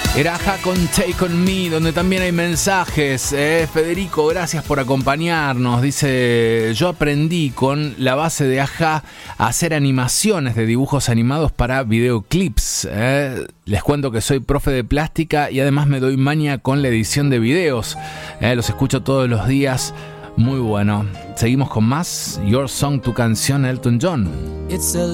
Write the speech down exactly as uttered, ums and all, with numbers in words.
Era Aja con Take On Me, donde también hay mensajes. Eh, Federico, gracias por acompañarnos. Dice, yo aprendí con la base de Aja a hacer animaciones de dibujos animados para videoclips. Eh. Les cuento que soy profe de plástica y además me doy maña con la edición de videos. Eh, los escucho todos los días. Muy bueno. Seguimos con más. Your Song, tu canción, Elton John. It's a